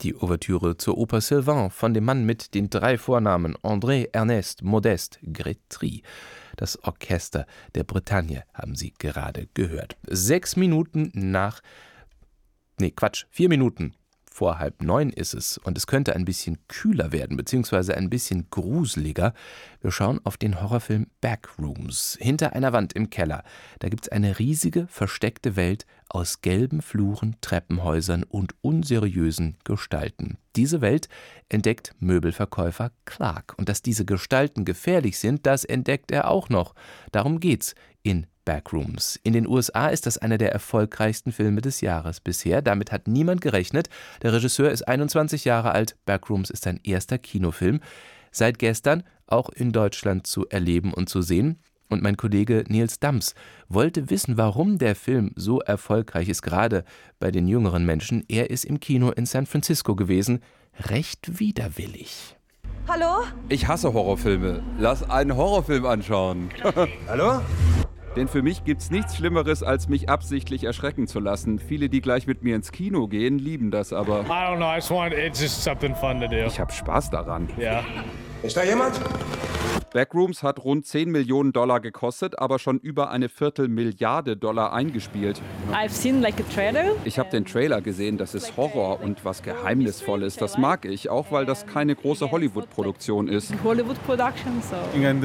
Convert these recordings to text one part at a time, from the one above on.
Die Ouvertüre zur Oper Sylvain von dem Mann mit den 3 Vornamen André Ernest Modeste Grétry. Das Orchester der Bretagne haben Sie gerade gehört. 4 Minuten vor 8:30 ist es und es könnte ein bisschen kühler werden, beziehungsweise ein bisschen gruseliger. Wir schauen auf den Horrorfilm Backrooms. Hinter einer Wand im Keller, da gibt es eine riesige, versteckte Welt aus gelben Fluren, Treppenhäusern und unseriösen Gestalten. Diese Welt entdeckt Möbelverkäufer Clark. Und dass diese Gestalten gefährlich sind, das entdeckt er auch noch. Darum geht's in Backrooms. In den USA ist das einer der erfolgreichsten Filme des Jahres bisher. Damit hat niemand gerechnet. Der Regisseur ist 21 Jahre alt. Backrooms ist sein erster Kinofilm. Seit gestern auch in Deutschland zu erleben und zu sehen. Und mein Kollege Nils Dams wollte wissen, warum der Film so erfolgreich ist, gerade bei den jüngeren Menschen. Er ist im Kino in San Francisco gewesen, recht widerwillig. Hallo? Ich hasse Horrorfilme. Lass einen Horrorfilm anschauen. Hallo? Denn für mich gibt's nichts Schlimmeres, als mich absichtlich erschrecken zu lassen. Viele, die gleich mit mir ins Kino gehen, lieben das aber. I don't know, it's just something fun to do. Ich habe Spaß daran. Yeah. Ist da jemand? Backrooms hat rund $10 Millionen gekostet, aber schon über eine $250 Milliarden eingespielt. I've seen like a trailer. Ich habe den Trailer gesehen, das ist Horror und was Geheimnisvolles. Das mag ich, auch weil das keine große Hollywood-Produktion ist. Hollywood production, so.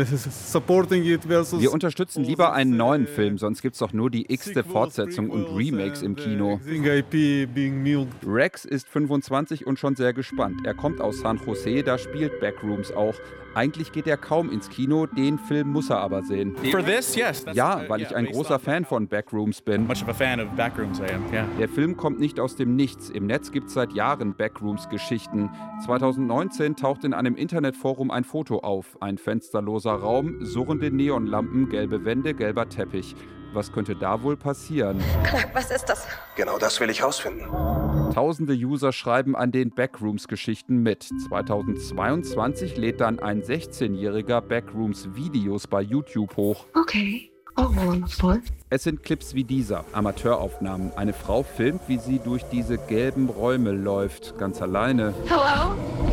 Wir unterstützen lieber einen neuen Film, sonst gibt's doch nur die x-te Fortsetzung und Remakes im Kino. Rex ist 25 und schon sehr gespannt. Er kommt aus San Jose, da spielt Backrooms auch. Eigentlich geht er kaum ins Kino, den Film muss er aber sehen. Ja, weil ich ein großer Fan von Backrooms bin. Der Film kommt nicht aus dem Nichts. Im Netz gibt es seit Jahren Backrooms-Geschichten. 2019 taucht in einem Internetforum ein Foto auf. Ein fensterloser Raum, surrende Neonlampen, gelbe Wände, gelber Teppich. Was könnte da wohl passieren? Clark, was ist das? Genau das will ich rausfinden. Tausende User schreiben an den Backrooms-Geschichten mit. 2022 lädt dann ein 16-jähriger Backrooms-Videos bei YouTube hoch. Okay. Oh, voll. Es sind Clips wie dieser, Amateuraufnahmen. Eine Frau filmt, wie sie durch diese gelben Räume läuft, ganz alleine. Hello?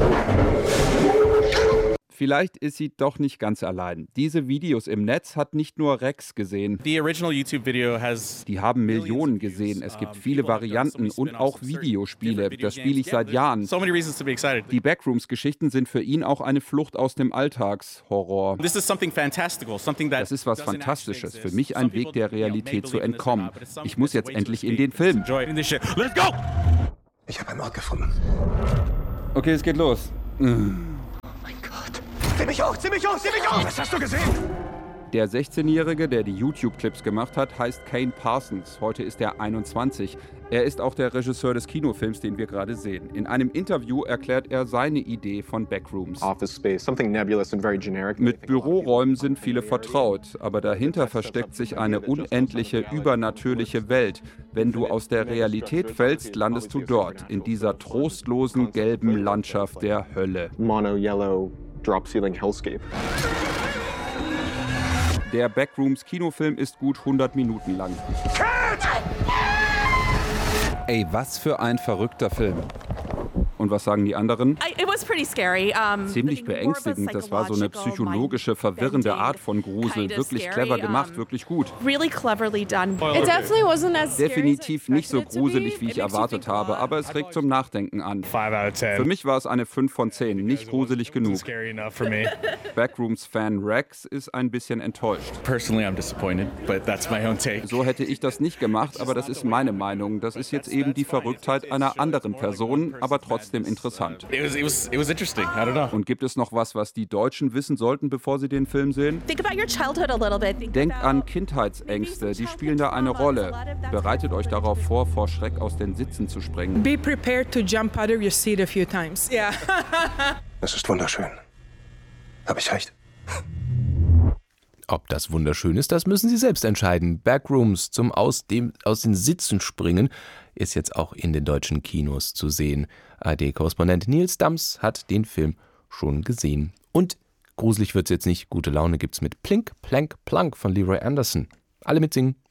Vielleicht ist sie doch nicht ganz allein. Diese Videos im Netz hat nicht nur Rex gesehen. Die haben Millionen gesehen. Es gibt viele Varianten und auch Videospiele. Das spiele ich seit Jahren. Die Backrooms-Geschichten sind für ihn auch eine Flucht aus dem Alltagshorror. Das ist was Fantastisches. Für mich ein Weg der Realität zu entkommen. Ich muss jetzt endlich in den Film. Ich habe einen Ort gefunden. Okay, es geht los. Zieh mich hoch, zieh mich hoch, zieh mich hoch! Was hast du gesehen? Der 16-Jährige, der die YouTube-Clips gemacht hat, heißt Kane Parsons. Heute ist er 21. Er ist auch der Regisseur des Kinofilms, den wir gerade sehen. In einem Interview erklärt er seine Idee von Backrooms. Mit Büroräumen sind viele vertraut, aber dahinter versteckt sich eine unendliche, übernatürliche Welt. Wenn du aus der Realität fällst, landest du dort, in dieser trostlosen, gelben Landschaft der Hölle. Mono-yellow drop-ceiling hellscape. Der Backrooms-Kinofilm ist gut 100 Minuten lang. Ey, was für ein verrückter Film. Und was sagen die anderen? Ziemlich beängstigend. Das war so eine psychologische, verwirrende Art von Grusel. Wirklich clever gemacht, wirklich gut. Definitiv nicht so gruselig, wie ich erwartet habe, aber es regt zum Nachdenken an. Für mich war es eine 5 von 10, nicht gruselig genug. Backrooms-Fan Rex ist ein bisschen enttäuscht. So hätte ich das nicht gemacht, aber das ist meine Meinung. Das ist jetzt eben die Verrücktheit einer anderen Person, aber trotzdem interessant. Und gibt es noch was die Deutschen wissen sollten, bevor sie den Film sehen? Denkt an Kindheitsängste, die spielen da eine Rolle. Bereitet euch darauf vor Schreck aus den Sitzen zu springen. Be prepared to jump out of your seat a few times. Yeah. Das ist wunderschön. Habe ich recht? Ob das wunderschön ist, das müssen Sie selbst entscheiden. Backrooms zum aus den Sitzen springen ist jetzt auch in den deutschen Kinos zu sehen. ARD-Korrespondent Nils Dams hat den Film schon gesehen. Und gruselig wird's jetzt nicht. Gute Laune gibt's mit Plink, Plank, Plank von Leroy Anderson. Alle mitsingen.